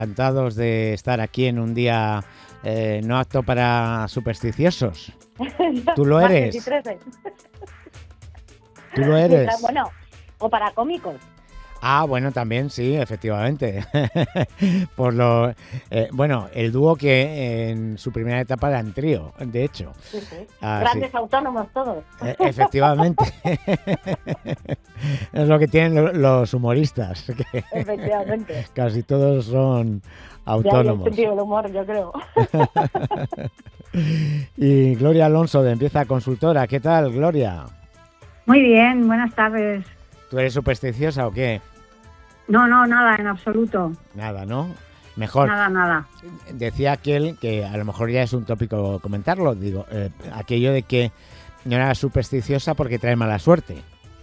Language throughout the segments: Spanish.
Encantados de estar aquí en un día no apto para supersticiosos. ¿Tú lo Martes y eres? 13. ¿Tú lo eres? Bueno, o para cómicos. Ah, bueno, también sí, efectivamente. Por lo, bueno, el dúo que en su primera etapa era en trío, de hecho. Sí, sí. Ah, sí. Grandes autónomos todos. Efectivamente. Es lo que tienen los humoristas, que Efectivamente. casi todos son De ahí el autónomos. sentido del humor, yo creo. Y Gloria Alonso de Empieza Consultora. ¿Qué tal, Gloria? Muy bien, buenas tardes. ¿Tú eres supersticiosa o qué? No, nada, en absoluto. Nada, ¿no? Mejor. Nada. Decía aquel, que a lo mejor ya es un tópico comentarlo, digo, aquello de que no era supersticiosa porque trae mala suerte.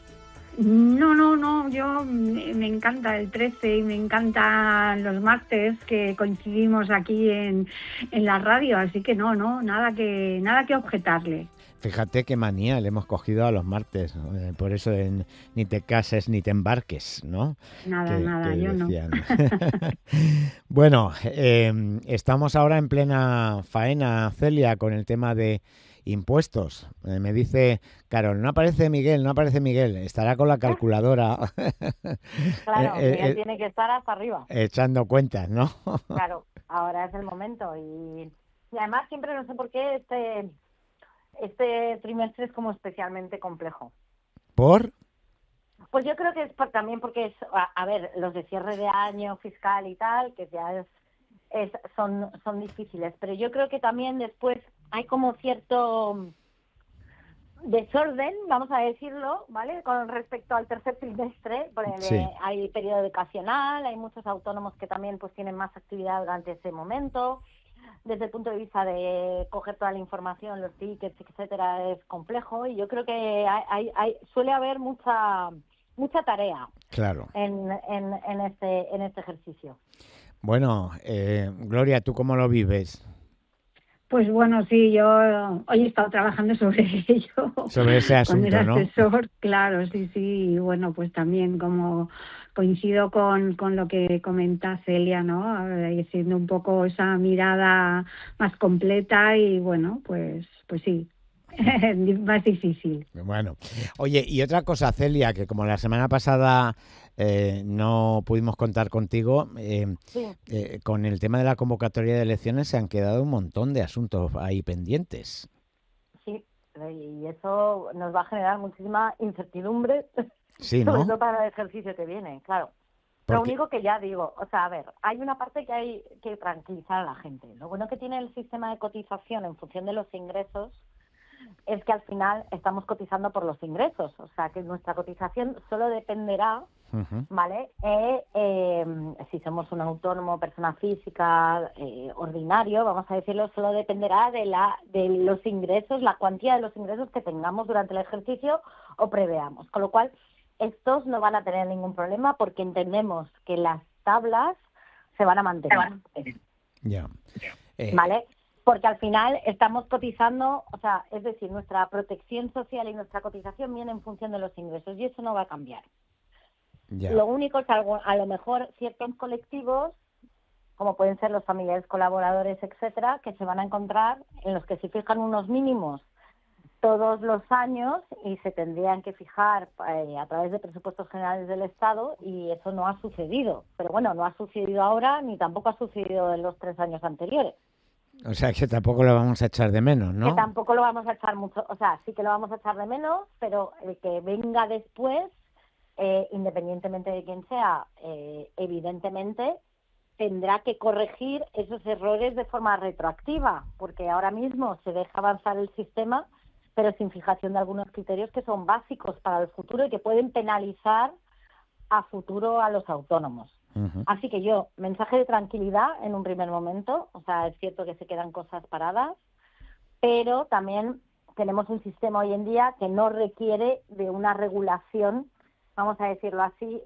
No, yo me encanta el 13 y me encantan los martes que coincidimos aquí en la radio, así que nada que objetarle. Fíjate qué manía le hemos cogido a los martes, por eso ni te cases ni te embarques, ¿no? Nada, que yo decían. Bueno, estamos ahora en plena faena, Celia, con el tema de impuestos. Me dice Carol, no aparece Miguel, estará con la calculadora. Claro, Miguel tiene que estar hasta arriba. Echando cuentas, ¿no? Claro, ahora es el momento. Y además siempre no sé por qué este trimestre es como especialmente complejo. ¿Por? Pues yo creo que es también porque es, a ver, los de cierre de año fiscal y tal, que ya son difíciles, pero yo creo que también después hay como cierto desorden, vamos a decirlo, ¿vale? Con respecto al tercer trimestre, porque Sí. hay periodo vacacional, hay muchos autónomos que también pues tienen más actividad durante ese momento. Desde el punto de vista de coger toda la información, los tickets, etcétera, es complejo, y yo creo que suele haber mucha tarea. Claro. En este ejercicio. Bueno, Gloria, ¿tú cómo lo vives? Pues bueno, sí, yo hoy he estado trabajando sobre ello. Sobre ese asunto, con el ¿no? asesor, claro, sí, y bueno, pues también como coincido con lo que comenta Celia, ¿no? Siendo un poco esa mirada más completa y bueno, pues sí, más difícil. Bueno, oye, y otra cosa, Celia, que como la semana pasada no pudimos contar contigo, Sí. con el tema de la convocatoria de elecciones se han quedado un montón de asuntos ahí pendientes. Sí, y eso nos va a generar muchísima incertidumbre, Sí, sobre ¿no? todo para el ejercicio que viene, claro. Lo único que ya digo, o sea, a ver, hay una parte que hay que tranquilizar a la gente. Lo bueno que tiene el sistema de cotización en función de los ingresos es que al final estamos cotizando por los ingresos, o sea, que nuestra cotización solo dependerá, ¿vale? Si somos un autónomo, persona física, ordinario, vamos a decirlo, solo dependerá de los ingresos, la cuantía de los ingresos que tengamos durante el ejercicio o preveamos. Con lo cual, estos no van a tener ningún problema porque entendemos que las tablas se van a mantener. Ya. ¿Vale? Porque al final estamos cotizando, o sea, es decir, nuestra protección social y nuestra cotización viene en función de los ingresos y eso no va a cambiar. Ya. Lo único es que a lo mejor ciertos colectivos, como pueden ser los familiares colaboradores, etcétera, que se van a encontrar en los que se fijan unos mínimos todos los años y se tendrían que fijar a través de presupuestos generales del Estado, y eso no ha sucedido. Pero bueno, no ha sucedido ahora ni tampoco ha sucedido en los 3 años anteriores. O sea, que tampoco lo vamos a echar de menos, ¿no? Que tampoco lo vamos a echar mucho, o sea, sí que lo vamos a echar de menos, pero el que venga después, independientemente de quién sea, evidentemente tendrá que corregir esos errores de forma retroactiva, porque ahora mismo se deja avanzar el sistema, pero sin fijación de algunos criterios que son básicos para el futuro y que pueden penalizar a futuro a los autónomos. Así que yo, mensaje de tranquilidad en un primer momento, o sea, es cierto que se quedan cosas paradas, pero también tenemos un sistema hoy en día que no requiere de una regulación, vamos a decirlo así,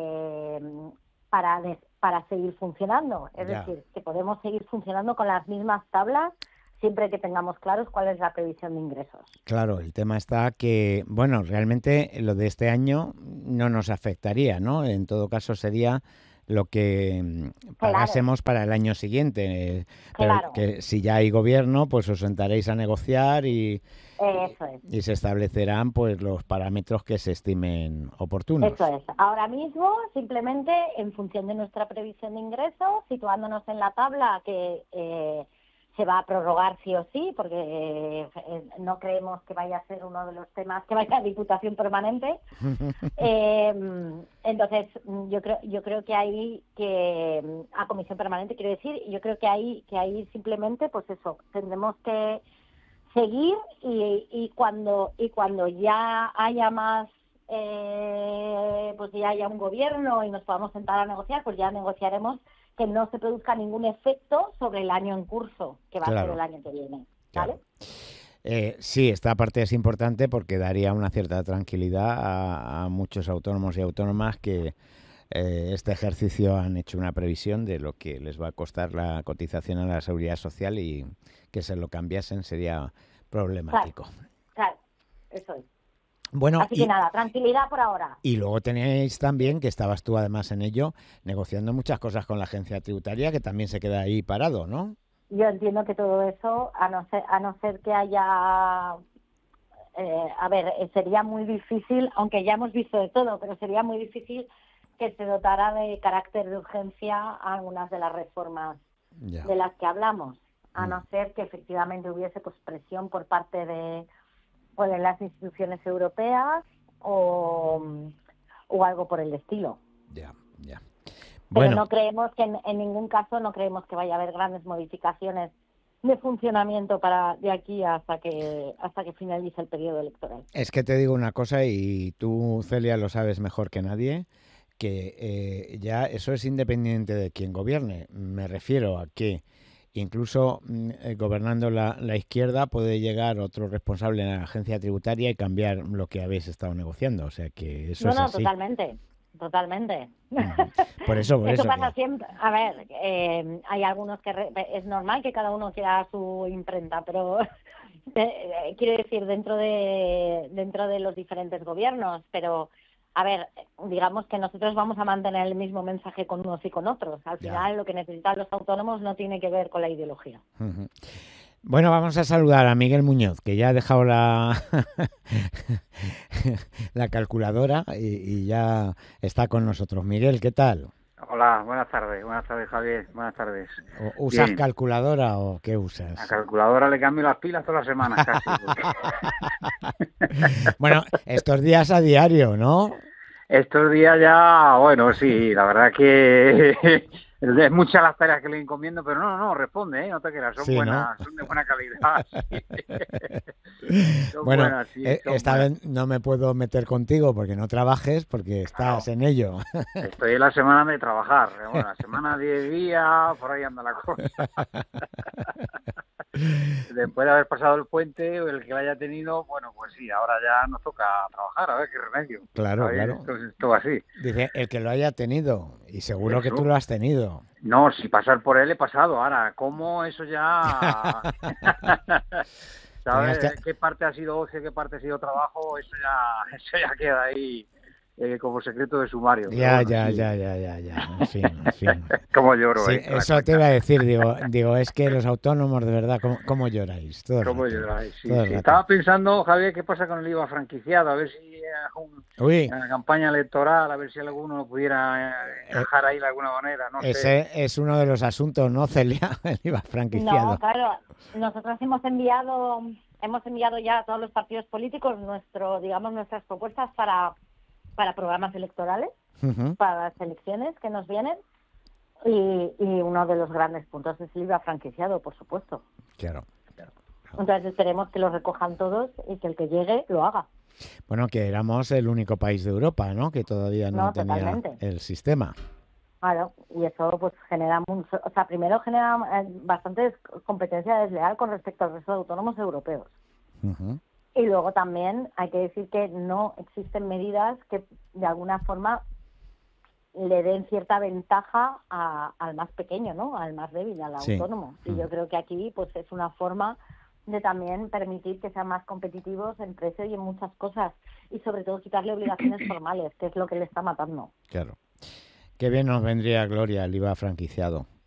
para seguir funcionando. Es decir, que podemos seguir funcionando con las mismas tablas siempre que tengamos claros cuál es la previsión de ingresos. Claro, el tema está que, bueno, realmente lo de este año no nos afectaría, ¿no? En todo caso sería lo que pagásemos para el año siguiente. Pero Claro. que si ya hay gobierno, pues os sentaréis a negociar Eso es. y se establecerán pues los parámetros que se estimen oportunos. Eso es. Ahora mismo, simplemente en función de nuestra previsión de ingresos, situándonos en la tabla que se va a prorrogar sí o sí, porque no creemos que vaya a ser uno de los temas que vaya a Diputación Permanente. Entonces, yo creo que ahí a Comisión Permanente, quiero decir, yo creo que ahí simplemente, pues eso, tendremos que seguir y cuando ya haya más pues ya haya un gobierno y nos podamos sentar a negociar, pues ya negociaremos que no se produzca ningún efecto sobre el año en curso, que va a ser el año que viene, ¿vale? Claro. Sí, esta parte es importante porque daría una cierta tranquilidad a muchos autónomos y autónomas que este ejercicio han hecho una previsión de lo que les va a costar la cotización a la Seguridad Social y que se lo cambiasen sería problemático. Claro, eso es. Bueno, así que nada, tranquilidad por ahora. Y luego tenéis también, que estabas tú además en ello, negociando muchas cosas con la agencia tributaria, que también se queda ahí parado, ¿no? Yo entiendo que todo eso, a no ser que haya... sería muy difícil, aunque ya hemos visto de todo, pero sería muy difícil que se dotara de carácter de urgencia a algunas de las reformas de las que hablamos, a no ser que efectivamente hubiese pues presión por parte de las instituciones europeas o algo por el estilo. Ya. Pero no creemos que en ningún caso no creemos que vaya a haber grandes modificaciones de funcionamiento para de aquí hasta que finalice el periodo electoral. Es que te digo una cosa y tú, Celia, lo sabes mejor que nadie, que ya eso es independiente de quién gobierne. Me refiero a que incluso gobernando la izquierda puede llegar otro responsable en la agencia tributaria y cambiar lo que habéis estado negociando. O sea que eso es así. Totalmente. Por eso pasa siempre. A ver, hay algunos que es normal que cada uno quiera su imprenta, pero quiero decir dentro de los diferentes gobiernos, pero a ver, digamos que nosotros vamos a mantener el mismo mensaje con unos y con otros. Al final, lo que necesitan los autónomos no tiene que ver con la ideología. Bueno, vamos a saludar a Miguel Muñoz, que ya ha dejado la calculadora y ya está con nosotros. Miguel, ¿qué tal? Hola, buenas tardes Javier, buenas tardes. ¿Usas Bien. calculadora o qué usas? A calculadora le cambio las pilas todas las semanas casi. Bueno, estos días a diario, ¿no? Estos días ya, bueno, sí, la verdad que es muchas las tareas que le encomiendo, pero no, responde, no te creas, son sí, buenas, ¿no? son de buena calidad. Sí. Bueno, buenas, sí, esta vez no me puedo meter contigo porque no trabajes, porque estás en ello. Estoy en la semana de trabajar, bueno, la semana 10 días, por ahí anda la cosa. Después de haber pasado el puente, el que lo haya tenido, bueno, pues sí, ahora ya nos toca trabajar, a ver qué remedio. Claro, ver, claro. Esto así. Dice, el que lo haya tenido, y seguro que tú lo has tenido. No, si pasar por él he pasado, ahora, ¿cómo? Eso ya... ¿Sabes? ¿Qué parte ha sido ocio, qué parte ha sido trabajo? Eso ya queda ahí como secreto de sumario. Ya. En fin. ¿Cómo lloro? Sí, eso te iba a decir, digo, es que los autónomos, de verdad, ¿cómo lloráis? ¿Cómo lloráis? Sí. Estaba pensando, Javier, ¿qué pasa con el IVA franquiciado? A ver si en la campaña electoral, a ver si alguno pudiera encajar ahí de alguna manera. No ese sé. Es uno de los asuntos, ¿no, Celia? El IVA franquiciado. No, claro. Nosotros hemos enviado ya a todos los partidos políticos nuestras propuestas para programas electorales, para las elecciones que nos vienen, y uno de los grandes puntos es el IVA franquiciado, por supuesto. Claro. Entonces esperemos que lo recojan todos y que el que llegue lo haga. Bueno, que éramos el único país de Europa, ¿no?, que todavía no tenía totalmente. El sistema. Claro, y eso pues primero genera bastante competencia desleal con respecto al resto de autónomos europeos. Y luego también hay que decir que no existen medidas que de alguna forma le den cierta ventaja al más pequeño, ¿no?, al más débil, al autónomo. Y yo creo que aquí pues es una forma de también permitir que sean más competitivos en precio y en muchas cosas, y sobre todo quitarle obligaciones formales, que es lo que le está matando. Claro. Qué bien nos vendría Gloria el IVA franquiciado.